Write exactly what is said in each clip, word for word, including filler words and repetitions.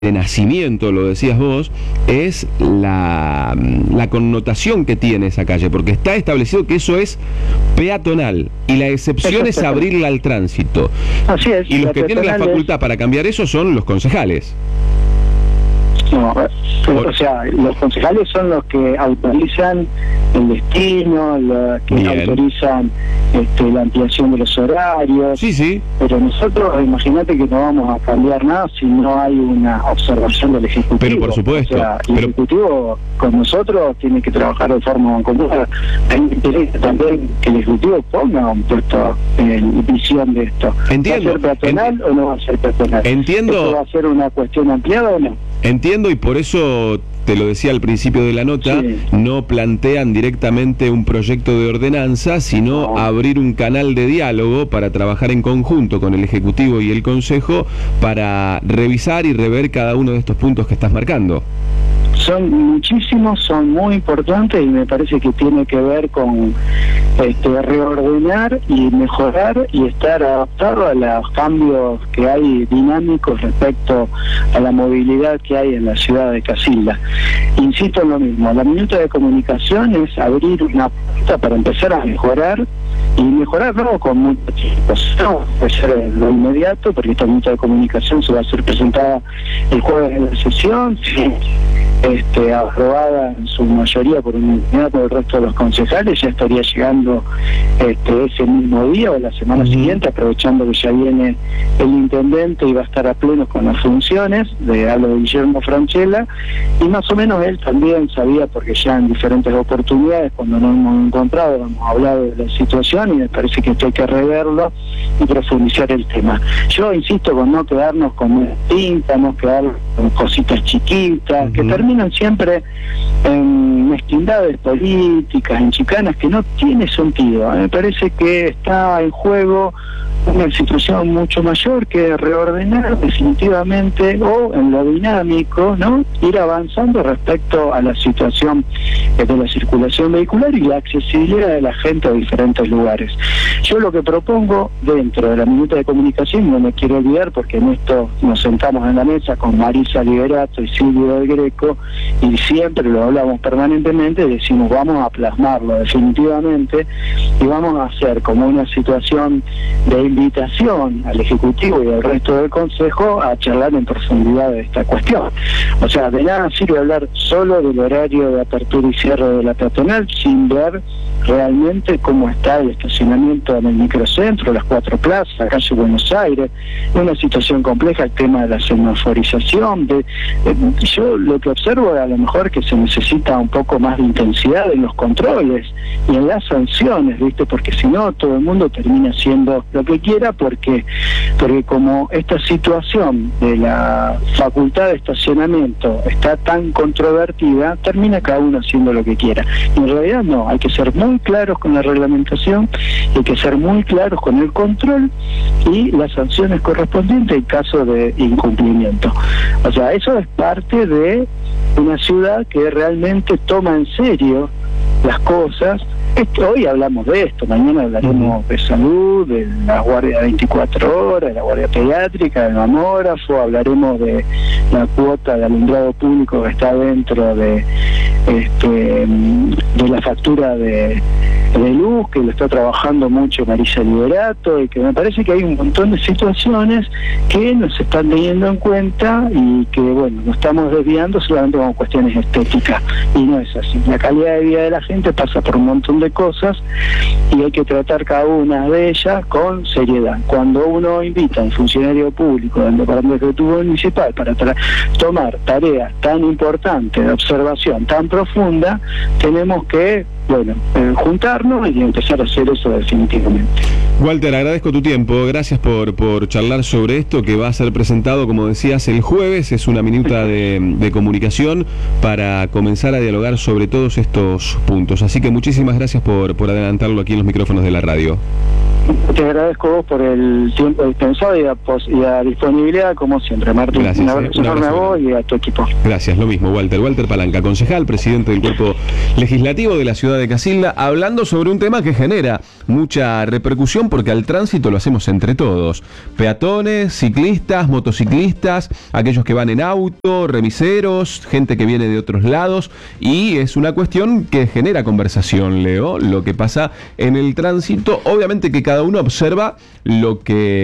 de nacimiento, lo decías vos, es la, la connotación que tiene esa calle, porque está establecido que eso es peatonal y la excepción es abrirla al tránsito. Así es. Y los que tienen la facultad para cambiar eso son los concejales. No, o sea, los concejales son los que autorizan el destino, los que Bien. autorizan este, la ampliación de los horarios. Sí, sí. Pero nosotros, imagínate que no vamos a cambiar nada si no hay una observación del Ejecutivo. Pero por supuesto. O sea, el pero... Ejecutivo con nosotros tiene que trabajar de forma común. Hay interés también que el Ejecutivo ponga un puesto en visión de esto. Entiendo. ¿Va a ser peatonal Ent... o no va a ser peatonal? Entiendo. ¿Esto va a ser una cuestión ampliada o no? Entiendo, y por eso te lo decía al principio de la nota, sí. no plantean directamente un proyecto de ordenanza, sino no. abrir un canal de diálogo para trabajar en conjunto con el Ejecutivo y el Consejo para revisar y rever cada uno de estos puntos que estás marcando. Son muchísimos, son muy importantes y me parece que tiene que ver con este, reordenar y mejorar y estar adaptado a los cambios que hay dinámicos respecto a la movilidad que hay en la ciudad de Casilda. Insisto en lo mismo, la minuta de comunicación es abrir una puerta para empezar a mejorar y mejorar no con mucho tiempo, no puede ser lo inmediato, porque esta minuta de comunicación se va a ser presentada el jueves en la sesión, sí. Este, aprobada en su mayoría por unanimidad por el resto de los concejales, ya estaría llegando este, ese mismo día o la semana uh-huh. siguiente, aprovechando que ya viene el intendente y va a estar a pleno con las funciones, de hablo de Guillermo Franchella, y más o menos él también sabía, porque ya en diferentes oportunidades, cuando nos hemos encontrado, hemos hablado de la situación y me parece que esto hay que reverlo y profundizar el tema. Yo insisto con no quedarnos con tinta, no quedarnos con cositas chiquitas, uh-huh. que terminen siempre en mezquindades políticas, en chicanas, que no tiene sentido. Me parece que está en juego una situación mucho mayor que reordenar definitivamente o en lo dinámico, ¿no? Ir avanzando respecto a la situación de la circulación vehicular y la accesibilidad de la gente a diferentes lugares. Yo lo que propongo dentro de la minuta de comunicación, no me quiero olvidar porque en esto nos sentamos en la mesa con Marisa Liberato y Silvio del Greco y siempre lo hablamos permanentemente, decimos vamos a plasmarlo definitivamente y vamos a hacer como una situación de invitación al Ejecutivo y al resto del Consejo a charlar en profundidad de esta cuestión. O sea, de nada sirve hablar solo del horario de apertura y cierre de la peatonal sin ver realmente cómo está el estacionamiento en el microcentro, las cuatro plazas, la calle Buenos Aires, una situación compleja, el tema de la semaforización. De, de, yo lo que observo a lo mejor que se necesita un poco más de intensidad en los controles y en las sanciones, ¿viste? Porque si no, todo el mundo termina haciendo lo que quiera, porque porque como esta situación de la facultad de estacionamiento está tan controvertida, termina cada uno haciendo lo que quiera. Y en realidad no, hay que ser muy claros con la reglamentación, hay que ser muy claros con el control y las sanciones correspondientes en caso de incumplimiento. O sea, eso es parte de una ciudad que realmente toma en serio las cosas. Esto, hoy hablamos de esto, mañana hablaremos de salud, de la guardia veinticuatro horas, de la guardia pediátrica, del mamógrafo, hablaremos de la cuota de alumbrado público que está dentro de este de la factura de, de luz, que lo está trabajando mucho Marisa Liberato, y que me parece que hay un montón de situaciones que nos están teniendo en cuenta y que, bueno, nos estamos desviando solamente con cuestiones estéticas, y no es así. La calidad de vida de la gente pasa por un montón de cosas y hay que tratar cada una de ellas con seriedad. Cuando uno invita a un funcionario público del Departamento Ejecutivo Municipal para tra- tomar tareas tan importantes de observación, tan profunda, tenemos que, bueno, eh, juntarnos y empezar a hacer eso definitivamente. Walter, agradezco tu tiempo, gracias por, por charlar sobre esto que va a ser presentado, como decías, el jueves. Es una minuta de, de comunicación para comenzar a dialogar sobre todos estos puntos. Así que muchísimas gracias por, por adelantarlo aquí en los micrófonos de la radio. Te agradezco vos por el tiempo dispensado y la, pos- y la disponibilidad, como siempre, Martín. Gracias, un abrazo, eh, un abrazo enorme a vos y a tu equipo. Gracias, lo mismo, Walter. Walter Palanca, concejal, presidente del Cuerpo Legislativo de la Ciudad de de Casilda, hablando sobre un tema que genera mucha repercusión porque al tránsito lo hacemos entre todos. Peatones, ciclistas, motociclistas, aquellos que van en auto, remiseros, gente que viene de otros lados, y es una cuestión que genera conversación, Leo, lo que pasa en el tránsito. Obviamente que cada uno observa lo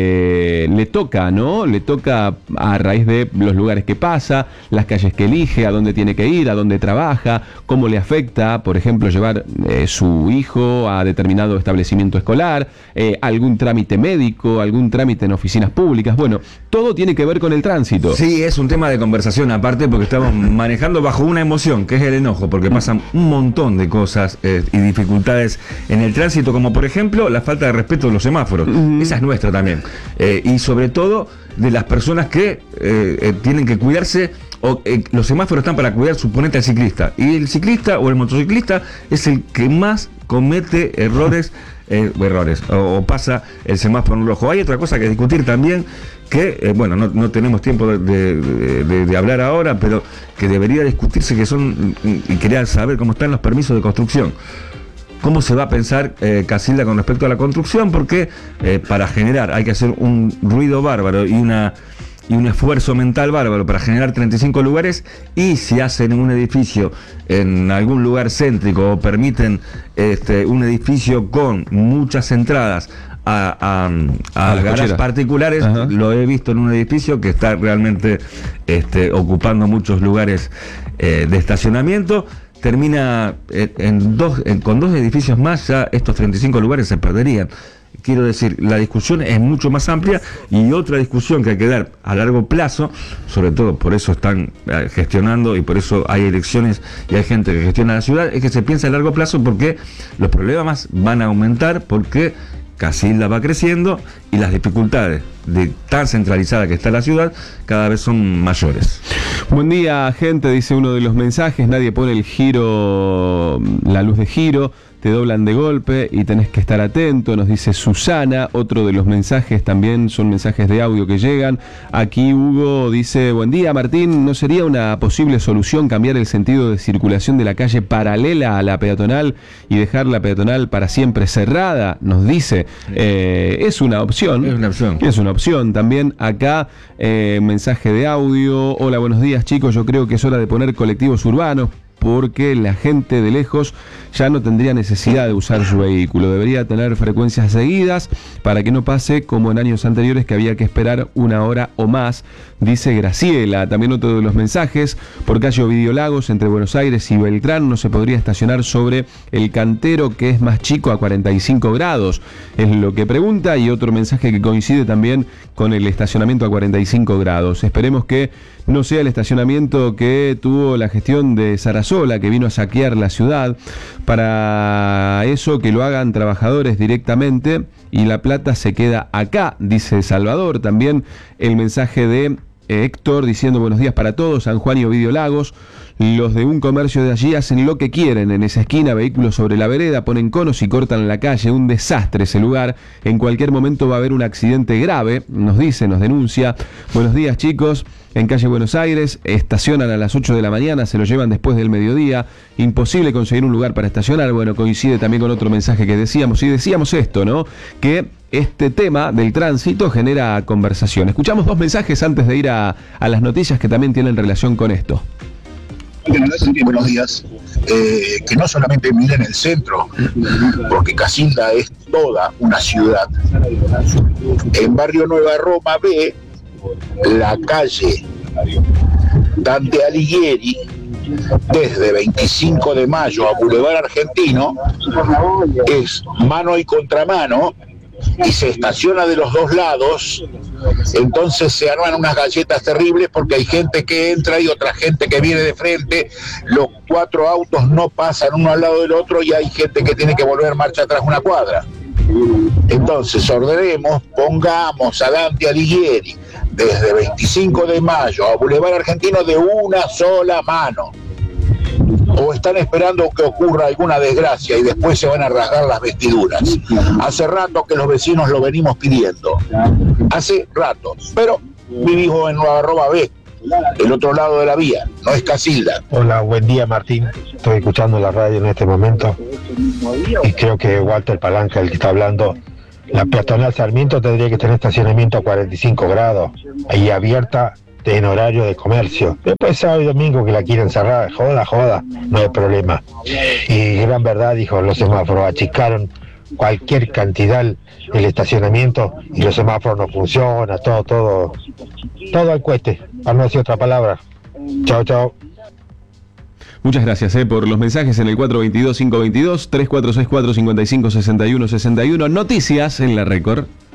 que le toca, ¿no? Le toca a raíz de los lugares que pasa, las calles que elige, a dónde tiene que ir, a dónde trabaja, cómo le afecta, por ejemplo, llevar eh, su hijo a determinado establecimiento escolar, eh, algún trámite médico, algún trámite en oficinas públicas. Bueno, todo tiene que ver con el tránsito. Sí, es un tema de conversación aparte porque estamos manejando bajo una emoción, que es el enojo, porque pasan un montón de cosas eh, y dificultades en el tránsito, como por ejemplo la falta de respeto de los semáforos. Mm. Esa es nuestra también. Eh, y sobre todo de las personas que eh, eh, tienen que cuidarse. O, eh, los semáforos están para cuidar, suponete, al ciclista, y el ciclista o el motociclista es el que más comete errores eh, errores o, o pasa el semáforo en rojo. Hay otra cosa que discutir también, que eh, bueno, no, no tenemos tiempo de, de, de, de hablar ahora, pero que debería discutirse, que son, y quería saber cómo están los permisos de construcción. ¿Cómo se va a pensar eh, Casilda con respecto a la construcción? Porque eh, para generar hay que hacer un ruido bárbaro y una y un esfuerzo mental bárbaro para generar treinta y cinco lugares, y si hacen un edificio en algún lugar céntrico o permiten este, un edificio con muchas entradas a, a, a garajes particulares. Ajá. Lo he visto en un edificio que está realmente este, ocupando muchos lugares eh, de estacionamiento. Termina en, en dos, en, con dos edificios más, ya estos treinta y cinco lugares se perderían. Quiero decir, la discusión es mucho más amplia, y otra discusión que hay que dar a largo plazo, sobre todo por eso están gestionando y por eso hay elecciones y hay gente que gestiona la ciudad, es que se piensa a largo plazo, porque los problemas van a aumentar, porque Casilda va creciendo y las dificultades de tan centralizada que está la ciudad cada vez son mayores. Buen día, gente, dice uno de los mensajes. Nadie pone el giro, la luz de giro, te doblan de golpe y tenés que estar atento, nos dice Susana. Otro de los mensajes también son mensajes de audio que llegan. Aquí Hugo dice: buen día, Martín, ¿no sería una posible solución cambiar el sentido de circulación de la calle paralela a la peatonal y dejar la peatonal para siempre cerrada? Nos dice, eh, es una opción. Es una opción. Es una opción. También acá, eh, mensaje de audio: hola, buenos días, chicos, yo creo que es hora de poner colectivos urbanos, porque la gente de lejos ya no tendría necesidad de usar su vehículo. Debería tener frecuencias seguidas para que no pase como en años anteriores, que había que esperar una hora o más, dice Graciela. También otro de los mensajes: por calle Ovidio Lagos, entre Buenos Aires y Beltrán, no se podría estacionar sobre el Cantero, que es más chico, a cuarenta y cinco grados. Es lo que pregunta. Y otro mensaje que coincide también con el estacionamiento a cuarenta y cinco grados. Esperemos que no sea el estacionamiento que tuvo la gestión de Sarasola, que vino a saquear la ciudad. Para eso, que lo hagan trabajadores directamente y la plata se queda acá, dice Salvador. También el mensaje de Héctor diciendo: buenos días para todos, San Juan y Ovidio Lagos. Los de un comercio de allí hacen lo que quieren en esa esquina, vehículos sobre la vereda, ponen conos y cortan la calle. Un desastre ese lugar. En cualquier momento va a haber un accidente grave, nos dice, nos denuncia. Buenos días, chicos. En calle Buenos Aires estacionan a las ocho de la mañana, se lo llevan después del mediodía. Imposible conseguir un lugar para estacionar. Bueno, coincide también con otro mensaje que decíamos. Y decíamos esto, ¿no? Que este tema del tránsito genera conversación. Escuchamos dos mensajes antes de ir a, a las noticias que también tienen relación con esto. Buenos días. Eh, que no solamente miren el centro, porque Casilda es toda una ciudad. En Barrio Nueva Roma B, la calle Dante Alighieri, desde veinticinco de mayo a Boulevard Argentino, es mano y contramano, y se estaciona de los dos lados. Entonces se arman unas galletas terribles, porque hay gente que entra y otra gente que viene de frente. Los cuatro autos no pasan uno al lado del otro y hay gente que tiene que volver marcha atrás una cuadra. Entonces ordenemos, pongamos a Dante Alighieri desde veinticinco de mayo a Boulevard Argentino de una sola mano. O están esperando que ocurra alguna desgracia y después se van a rasgar las vestiduras. Hace rato que los vecinos lo venimos pidiendo. Hace rato. Pero vivimos en Nueva Roma B. el otro lado de la vía, no es Casilda. Hola, buen día Martín, estoy escuchando la radio en este momento y creo que Walter Palanca, el que está hablando, la peatonal Sarmiento tendría que tener estacionamiento a cuarenta y cinco grados y abierta en horario de comercio. Después sábado y domingo que la quieren cerrar, joda, joda, no hay problema. Y gran verdad, dijo, los semáforos achicaron cualquier cantidad el estacionamiento y los semáforos no funcionan, todo, todo, todo al cueste, para no decir otra palabra. Chao, chao. Muchas gracias eh, por los mensajes en el cuatro dos dos, cinco dos dos, tres cuatro seis cuatro, cinco cinco seis uno seis uno. Noticias en la Récord.